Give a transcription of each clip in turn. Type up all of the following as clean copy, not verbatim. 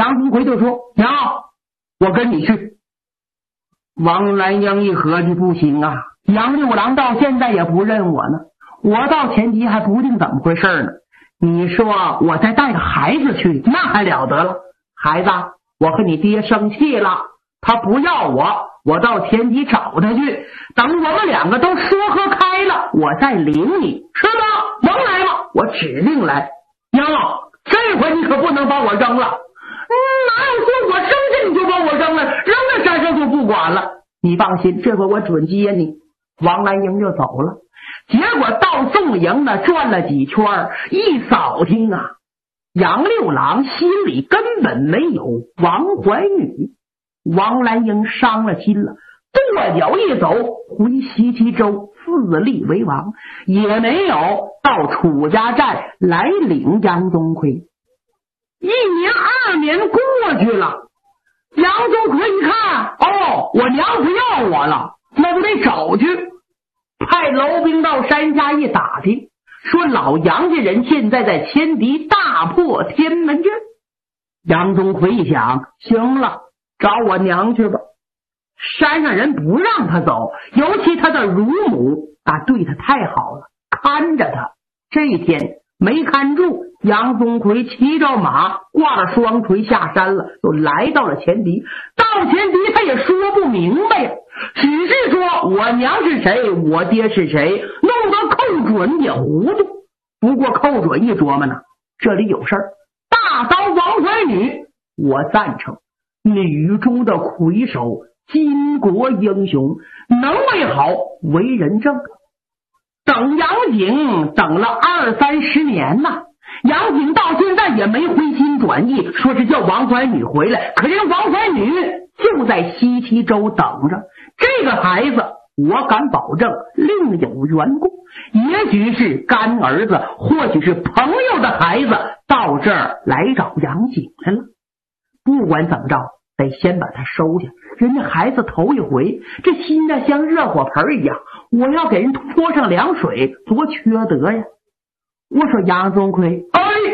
杨宗奎就说：娘，我跟你去。王兰英一合计，不行啊，杨六郎到现在也不认我呢，我到前敌还不定怎么回事呢。你说我再带个孩子去，那还了得了。孩子，我和你爹生气了，他不要我到前敌找他去，等我们两个都说和开了，我再领你，是吗？能来吗？我指定来。娘，这回你可不能把我扔了。哪有说我生下你就把我扔了，扔在山上就不管了？你放心，这回我准接你。王兰英就走了。结果到宋营呢，转了几圈，一扫听啊，杨六郎心里根本没有王怀女。王兰英伤了心了，跺脚一走回西岐州自立为王，也没有到楚家寨来领杨宗奎。1年2年过去了，杨宗奎一看，我娘不要我了，那就得找去。派楼兵到山下一打听，说老杨家人现在在前敌大破天门阵。杨宗奎一想，行了，找我娘去吧。山上人不让他走，尤其他的乳母对他太好了，看着他。这一天没看住，杨宗奎骑着马，挂了双锤下山了，就来到了前敌。到前敌他也说不明白呀，只是说我娘是谁，我爹是谁，弄得寇准也糊涂。不过寇准一琢磨呢，这里有事儿，大刀王怀女我赞成，女中的魁首，巾帼英雄，能为好，为人正。等杨景等了20-30年呐，杨景到现在也没回心转意，说是叫王怀女回来，可人王怀女就在西岐州等着。这个孩子我敢保证另有缘故，也许是干儿子，或许是朋友的孩子到这儿来找杨景来了。不管怎么着，得先把他收下，人家孩子头一回，这心呢像热火盆一样，我要给人泼上凉水，多缺德呀。我说杨宗奎，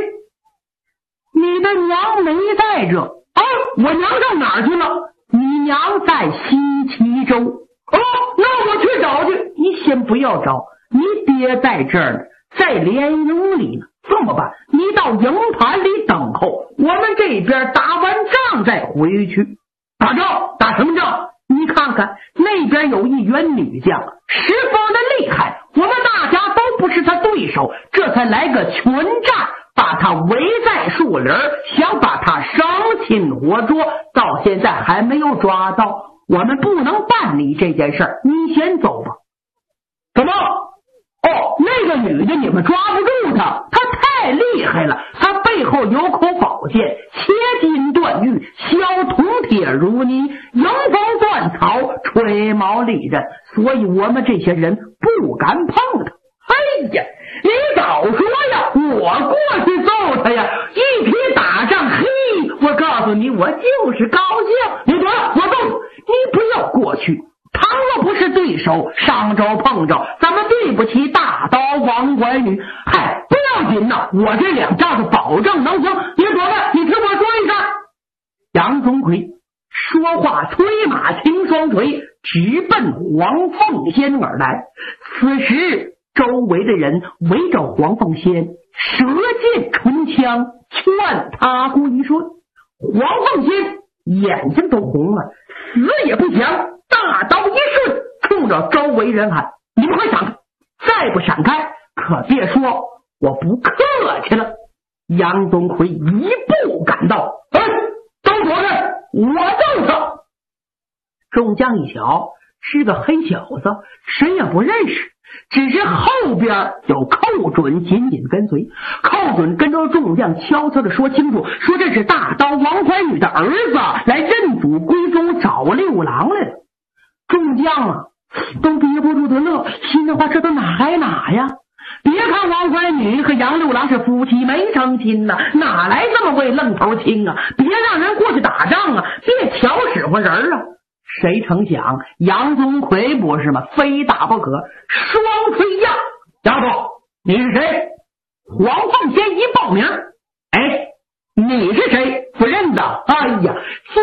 你的娘没在这我娘上哪儿去了？你娘在西岐州。那我去找去。你先不要找，你爹在这儿呢，在连营里呢。这么办，你到营盘里等候，我们这边打完仗再回去。打仗？打什么仗？你看看那边有一员女将，十分的厉害，我们大家都不是他对手，这才来个群战，把他围在树林，想把他生擒活捉，到现在还没有抓到。我们不能办理这件事儿，你先走吧。怎么？那个女的你们抓不住她，她太厉害了，她背后有口宝剑，切金断玉，削铜铁如泥，迎风断草，吹毛利刃，所以我们这些人不敢碰她。哎呀，你早说呀，我过去揍她呀，一批打仗，我告诉你，我就是高兴。你得了，我揍你，不要过去。倘若不是对手，上周碰着，咱们对不起大刀王怀女。不要紧呐，我这2仗子保证能行。你躲开，你听我说一声。杨宗奎说话推马擎双锤，直奔黄凤仙而来。此时周围的人围着黄凤仙，舌剑唇枪，劝他归顺。黄凤仙眼睛都红了，死也不想，大刀一顺，冲着周围人喊：你们快闪开！再不闪开，可别说我不客气了。杨宗奎一步赶到，都躲开，我揍他！众将一瞧，是个黑小子，谁也不认识，只是后边有寇准紧紧跟随。寇准跟着众将悄悄地说清楚，说这是大刀王怀女的儿子来认祖归宗找六郎来了。众将都憋不住的乐，心里话这都哪来哪呀？别看王怀女和杨六郎是夫妻没成亲呐，哪来这么位愣头青啊？别让人过去打仗啊，别瞧使唤人啊！谁成想杨宗奎不是吗？非打不可，双推呀！丫头，你是谁？黄凤仙一报名，你是谁？不认得？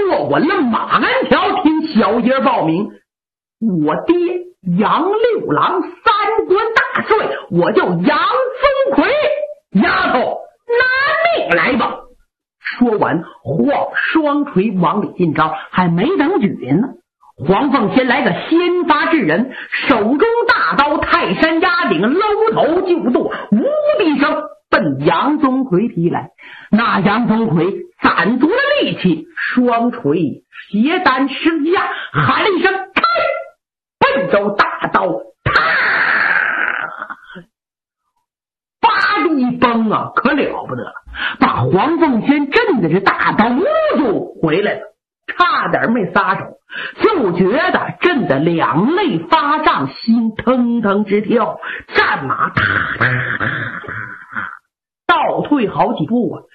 坐稳了马鞍条，听小爷报名，我爹杨六郎三官大帅，我叫杨宗魁，丫头拿命来吧。说完晃双锤往里进招，还没等举呢，黄凤仙来个先发制人，手中大刀泰山压顶，搂头就剁，无的声奔杨宗魁踢来。那杨宗魁攒足了力气，双锤斜单施下，喊了一声开，奔走大刀啪，八地崩啊，可了不得了，把黄凤仙震的是大刀就回来了，差点没撒手，就觉得震得两肋发胀，心腾腾直跳，战马踏踏踏倒退好几步啊，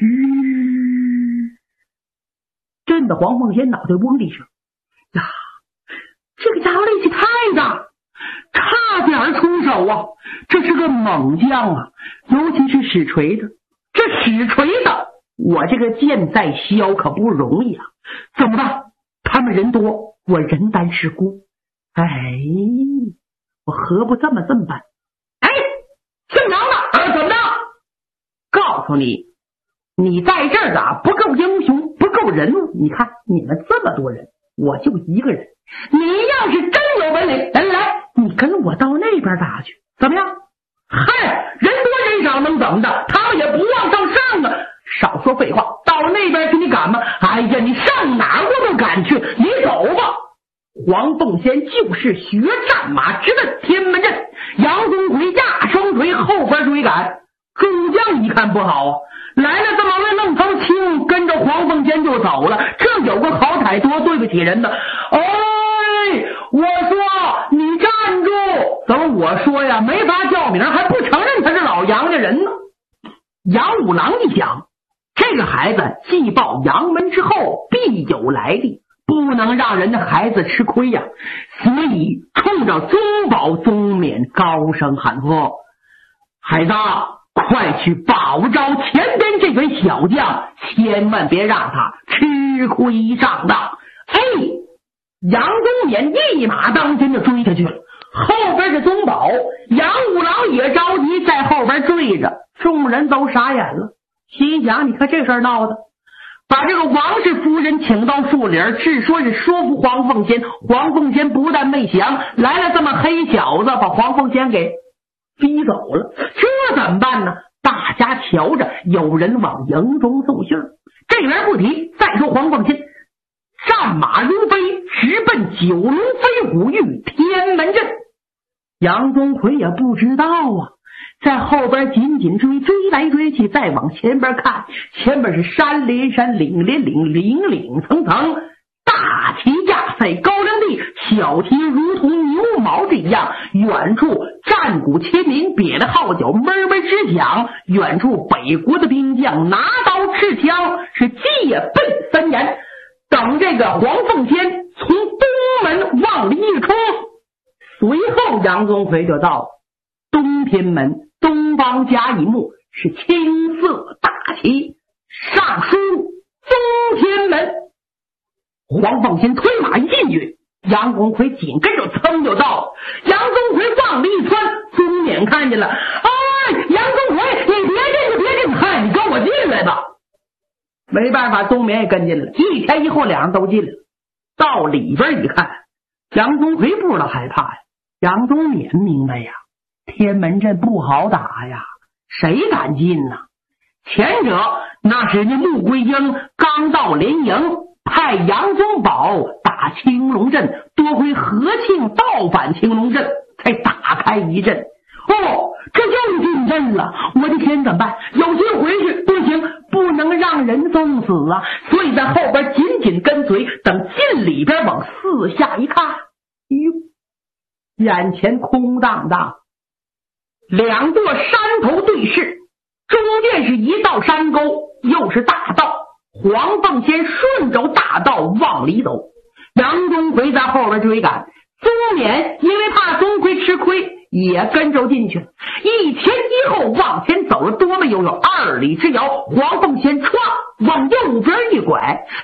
震得黄凤仙脑袋嗡的一声呀，这个家伙力气太大，差点出手啊，这是个猛将啊，尤其是使锤的，这使锤的我这个剑在削可不容易啊，怎么办？他们人多，我人单势孤，哎，我何不这么办？哎，姓杨的，怎么着？告诉你，你在这儿啊不够英雄，不够人物。你看你们这么多人，我就一个人。你要是真有本领，来，你跟我到那边打去，怎么样？嗨，人多人少能怎么的？他们也不往上啊！少说废话，到那边去你敢吗？哎呀，你上哪我都敢去，你走吧。黄凤仙就是学战马，直奔天门阵。杨宗魁压双锤后边追赶，众将一看不好啊，来了这么位愣头青，跟着黄凤仙就走了，这有个好歹多对不起人的。哎，我说你站住！怎么我说呀？没法叫名，还不承认他是老杨家人呢？杨五郎一想，这个孩子既报杨门之后必有来历，不能让人家孩子吃亏呀，所以冲着宗保宗冕高声喊喝：孩子，快去保着前边这位小将，千万别让他吃亏上当。哎，杨宗冕一马当先就追下去了，后边是宗保，杨五郎也着急在后边追着，众人都傻眼了，心想你看这事儿闹的，把这个王氏夫人请到树林，是说是说服黄凤仙，黄凤仙不但没降，来了这么黑小子把黄凤仙给逼走了，这怎么办呢？大家瞧着，有人往营中送信儿，这边不提，再说黄凤仙战马如飞，直奔九龙飞虎玉天门阵。杨宗魁也不知道啊，在后边紧紧追来追去，再往前边看，前边是山连山，岭连岭，岭岭层层，大旗架在高粱地，小旗如同牛毛这样，远处战鼓千鸣，瘪的号角闷闷直响，远处北国的兵将拿刀持枪，是戒备森严，等这个黄凤仙从东门往里一冲，随后杨宗魁就到东天门，东方甲乙木是青色大旗，上书东天门。黄凤仙推马一进去，杨宗魁紧跟着噌就到，杨宗魁往里一窜，宗冕看见了，哎，杨宗魁，你别进，嗨，你跟我进来吧。没办法，宗冕也跟进来了，一前一后两人都进来了。到里边一看，杨宗魁不知道害怕呀，杨宗冕明白呀，天门阵不好打呀，谁敢进呢？前者那是人家穆桂英刚到连营，派杨宗保打青龙阵，多亏何庆倒反青龙阵，才打开一阵。哦，这又进阵了，我的天，怎么办？有些回去不行，不能让人送死啊！所以在后边紧紧跟随，等进里边往四下一看，哟，眼前空荡荡，两座山头对视，中间是一道山沟，又是大道。黄凤仙顺着大道往里走，杨宗魁在后边追赶，宗冕因为怕宗魁吃亏，也跟着进去了，一前一后往前走了多么有2里之遥，黄凤仙唰往右边一拐，等2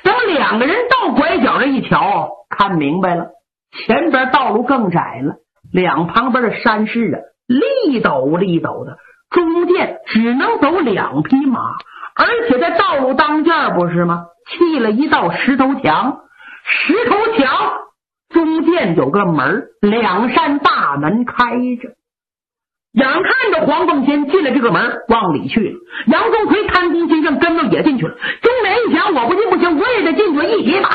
两个人到拐角这一瞧，看明白了，前边道路更窄了，两旁边的山势啊，立陡立陡的，中间只能走2匹马，而且在道路当间不是吗？砌了一道石头墙，石头墙中间有个门，2扇大门开着。眼看着黄凤仙进了这个门，往里去了。杨宗奎贪功心盛，跟着也进去了。钟美一想，我不进不行，我也得进去，一起马。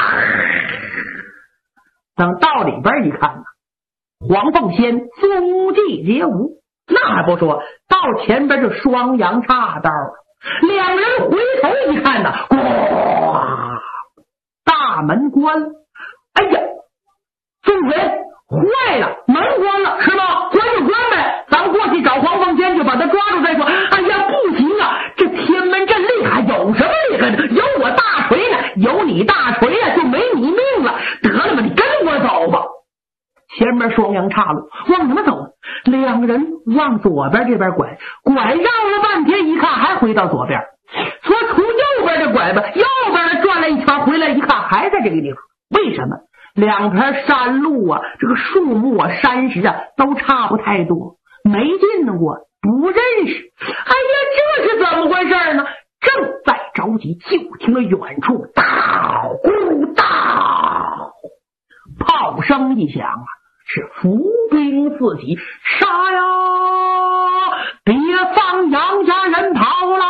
等到里边一看呢，黄凤仙踪迹皆无。那还不说，到前边就双阳岔道了。两人回头一看呢，咣，大门关了。哎呀，钟奎坏了，门关了是吗？关就关呗，咱们过去找黄凤仙去，把他抓住再说。哎呀，不行啊，这天门阵厉害，有什么厉害的？有我大锤呢，有你大锤啊，就没你命了。得了吧，你跟我走吧。前面双阳岔路，往哪么走？两个人往左边这边拐，绕了半天，一看还回到左边。说从右边这拐吧，右边转了一圈，回来一看还在这个地方。为什么？两边山路啊，这个树木啊，山石啊，都差不太多，没见过，不认识。哎呀，这是怎么回事呢？正在着急，就听了远处“哒咕哒”，炮声一响啊，是伏兵四起，杀呀！别放杨家人跑啦！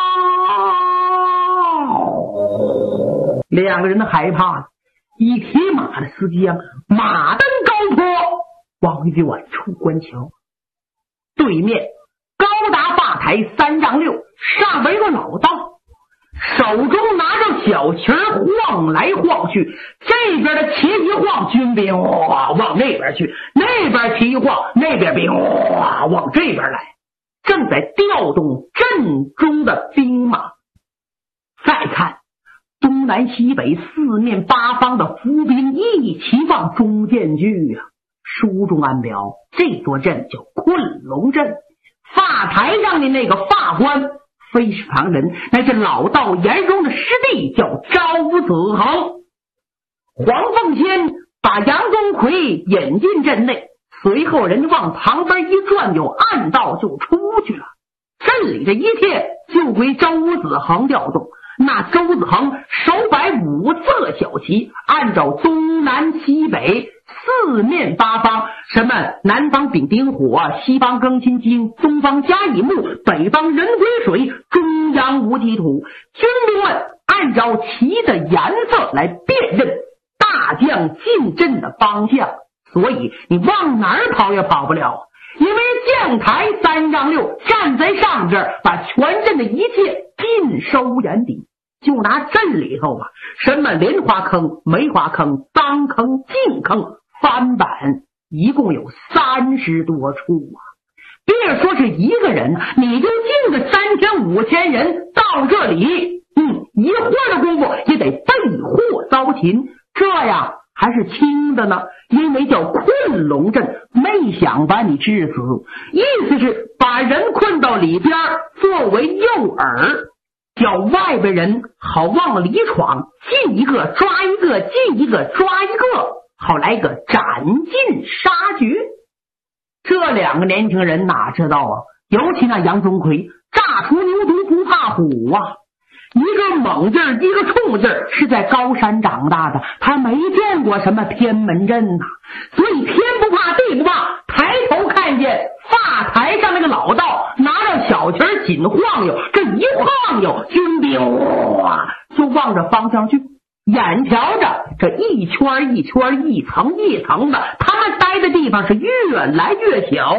两个人害怕了。一匹马的司机啊，马蹬高坡往远处观瞧，对面高达坝台3丈6，上边一个老道，手中拿着小旗晃来晃去，这边的旗一晃，军兵哇往那边去，那边旗一晃，那边兵哇往这边来，正在调动阵中的兵马。再看东南西北4面8方的伏兵一起往中间聚啊！书中暗表，这座阵叫困龙阵。发台上的那个发官非是旁人，乃是老道严嵩的师弟，叫招子恒。黄凤仙把杨宗奎引进阵内，随后人往旁边一转悠，暗道就出去了。镇里的一切就归周子恒调动。那周子恒手摆5色小旗，按照东南西北4面8方，什么南方丙丁火，西方庚辛金，东方甲乙木，北方壬癸水，中央无己土。军兵们按照旗的颜色来辨认大将进阵的方向，所以你往哪儿跑也跑不了，因为将台3丈6站在上边，把全阵的一切尽收眼底。就拿镇里头吧，什么莲花坑、梅花坑、当坑、净坑、翻板，一共有30多处啊！别说是一个人，你就进个3000、5000人到这里，一会儿的功夫也得被祸遭擒，这样还是轻的呢，因为叫困龙阵，没想把你致死，意思是把人困到里边，作为诱饵，叫外边人好往里闯，进一个抓一个，进一个抓一个，好来个斩尽杀绝。这两个年轻人哪知道啊，尤其那杨宗奎，炸出牛犊不怕虎啊，一个猛劲儿，一个冲劲儿，是在高山长大的，他没见过什么天门阵呐，所以天不怕地不怕，抬头看见发台上那个老道拿着小旗紧晃悠，这一晃悠，军兵哇就往这方向去，眼瞧着这一圈一圈，一层一层的，他们待的地方是越来越小。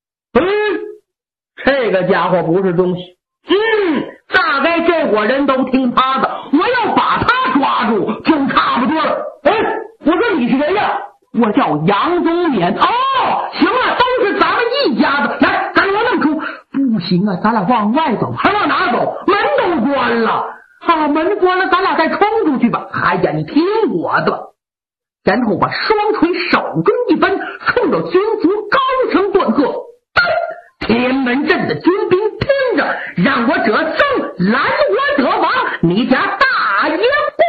这个家伙不是东西，大概这伙人都听他的，我要把他抓住就差不多了。我说你是谁呀？我叫杨宗勉。行了，都是咱们一家子，来，赶紧往那么出。不行啊，咱俩往外走，还往哪走？门都关了啊！门关了，咱俩再冲出去吧。哎呀，你听我的。然后把双锤手中一奔，冲着军卒高声断喝：天门阵的军兵听着，让我者生拦我者亡，你家大爷